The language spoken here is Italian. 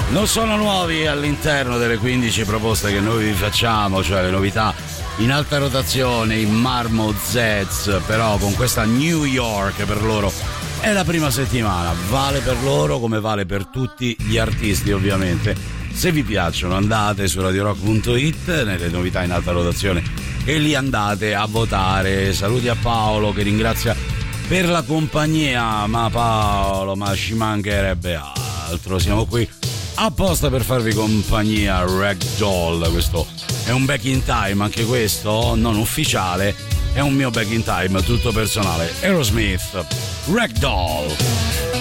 Non sono nuovi all'interno delle 15 proposte che noi vi facciamo, cioè le novità in alta rotazione, in marmo Zeds, però con questa New York per loro è la prima settimana, vale per loro come vale per tutti gli artisti ovviamente. Se vi piacciono andate su radiorock.it nelle novità in alta rotazione e lì andate a votare. Saluti a Paolo che ringrazia per la compagnia, ma Paolo, ma ci mancherebbe altro, siamo qui apposta per farvi compagnia. Ragdoll, questo è un back in time, anche questo non ufficiale, è un mio back in time tutto personale. Aerosmith, Ragdoll.